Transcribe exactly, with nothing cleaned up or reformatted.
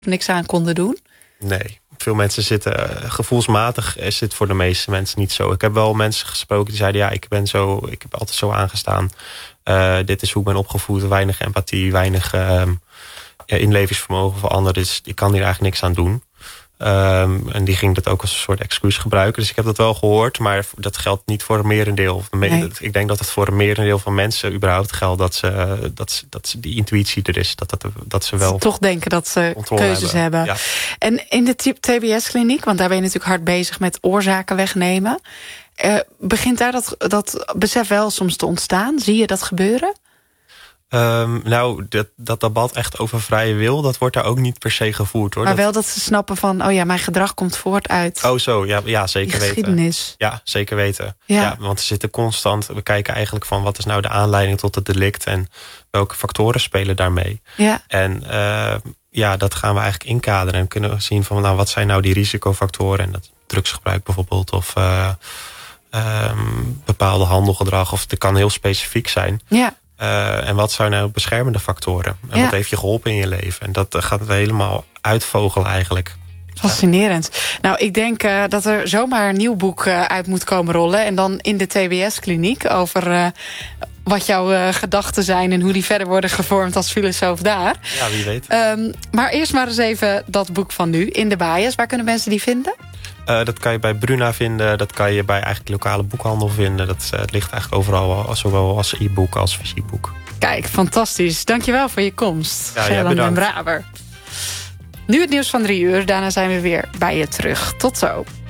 niks aan konden doen? Nee, veel mensen zitten... Gevoelsmatig is dit voor de meeste mensen niet zo. Ik heb wel mensen gesproken die zeiden... ja, ik ben zo, ik heb altijd zo aangestaan. Uh, dit is hoe ik ben opgevoed. Weinig empathie, weinig uh, inlevingsvermogen voor anderen. Dus ik kan hier eigenlijk niks aan doen. Um, en die ging dat ook als een soort excuus gebruiken. Dus ik heb dat wel gehoord, maar dat geldt niet voor een merendeel. Nee. Ik denk dat het voor een merendeel van mensen überhaupt geldt... dat, ze, dat, ze, dat ze die intuïtie er is. Dat, dat, dat ze wel ze toch denken dat ze keuzes hebben. hebben. Ja. En in de T B S-kliniek, want daar ben je natuurlijk hard bezig... met oorzaken wegnemen. Uh, begint daar dat, dat besef wel soms te ontstaan? Zie je dat gebeuren? Um, nou, dat, dat debat echt over vrije wil... dat wordt daar ook niet per se gevoerd, hoor. Maar wel dat ze snappen van... oh ja, mijn gedrag komt voort uit... Oh zo, ja, ja zeker weten. Geschiedenis. Ja, zeker weten. Ja. Ja, want ze zitten constant... we kijken eigenlijk van... wat is nou de aanleiding tot het delict... en welke factoren spelen daarmee. Ja. En uh, ja, dat gaan we eigenlijk inkaderen... en kunnen we zien van... nou, wat zijn nou die risicofactoren... en dat drugsgebruik bijvoorbeeld... of uh, um, bepaalde handelgedrag... of het kan heel specifiek zijn... Ja. Uh, en wat zijn nou beschermende factoren? En ja. wat heeft je geholpen in je leven? En dat uh, gaat het helemaal uitvogelen eigenlijk. Fascinerend. Nou, ik denk uh, dat er zomaar een nieuw boek uh, uit moet komen rollen. En dan in de T B S-kliniek over uh, wat jouw uh, gedachten zijn... en hoe die verder worden gevormd als filosoof daar. Ja, wie weet. Um, maar eerst maar eens even dat boek van nu, In de Bias. Waar kunnen mensen die vinden? Uh, dat kan je bij Bruna vinden. Dat kan je bij eigenlijk lokale boekhandel vinden. Dat uh, het ligt eigenlijk overal, zowel als e-book als fysiek boek. Kijk, fantastisch. Dankjewel voor je komst. Ja, ja, bedankt. Nu het nieuws van drie uur. Daarna zijn we weer bij je terug. Tot zo.